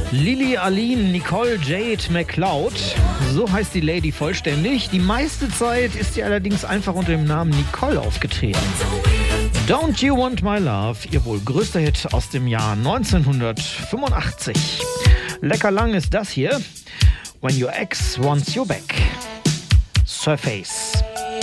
Lily Aline Nicole Jade MacLeod, so heißt die Lady vollständig. Die meiste Zeit ist sie allerdings einfach unter dem Namen Nicole aufgetreten. Don't You Want My Love, ihr wohl größter Hit aus dem Jahr 1985. Lecker lang ist das hier. When Your Ex Wants You Back. Surface.